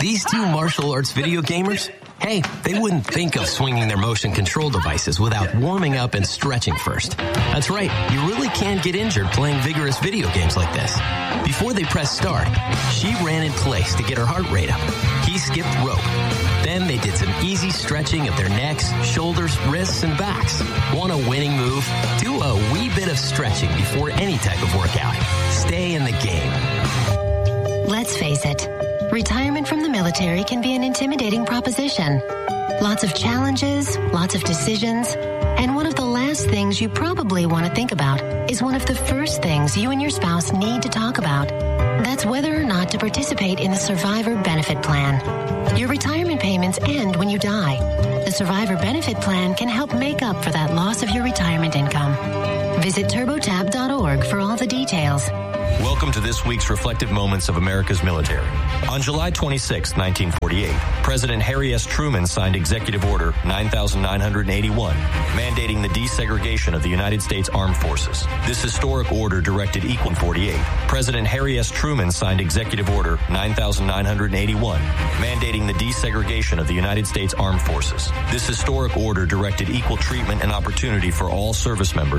These two martial arts video gamers, hey, they wouldn't think of swinging their motion control devices without warming up and stretching first. That's right, you really can get injured playing vigorous video games like this. Before they pressed start, she ran in place to get her heart rate up. He skipped rope. Then they did some easy stretching of their necks, shoulders, wrists, and backs. Want a winning move? Do a wee bit of stretching before any type of workout. Stay in the game. Let's face it, retirement from the military can be an intimidating proposition. Lots of challenges, lots of decisions, and one of the last things you probably want to think about is one of the first things you and your spouse need to talk about. That's whether or not to participate in the Survivor Benefit Plan. Your retirement payments end when you die. The Survivor Benefit Plan can help make up for that loss of your retirement income. Visit TurboTap.org for all the details. Welcome to this week's Reflective Moments of America's Military. On July 26, 1948, President Harry S. Truman signed Executive Order 9981, mandating the desegregation of the United States Armed Forces. This historic order directed equal 48. President Harry S. Truman signed Executive Order 9981, mandating the desegregation of the United States Armed Forces. This historic order directed equal treatment and opportunity for all service members